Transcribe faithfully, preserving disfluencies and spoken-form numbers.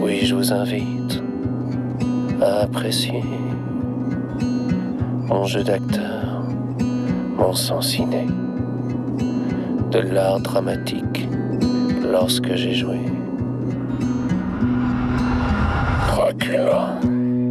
Oui, je vous invite à apprécier mon jeu d'acteur, mon sens inné de l'art dramatique lorsque j'ai joué Dracula.